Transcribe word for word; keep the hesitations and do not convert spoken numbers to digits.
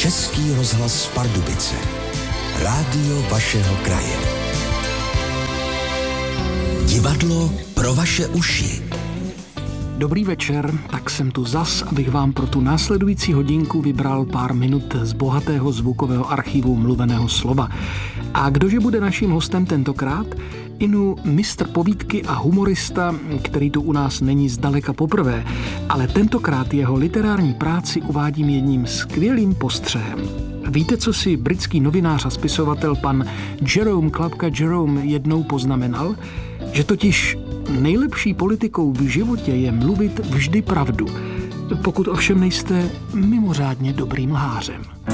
Český rozhlas Pardubice. Rádio vašeho kraje. Divadlo pro vaše uši. Dobrý večer, tak jsem tu zas, abych vám pro tu následující hodinku vybral pár minut z bohatého zvukového archivu mluveného slova. A kdože bude naším hostem tentokrát? Inu mistr povídky a humorista, který tu u nás není zdaleka poprvé, ale tentokrát jeho literární práci uvádím jedním skvělým postřehem. Víte, co si britský novinář a spisovatel pan Jerome Klapka Jerome jednou poznamenal? Že totiž nejlepší politikou v životě je mluvit vždy pravdu, pokud ovšem nejste mimořádně dobrým lhářem.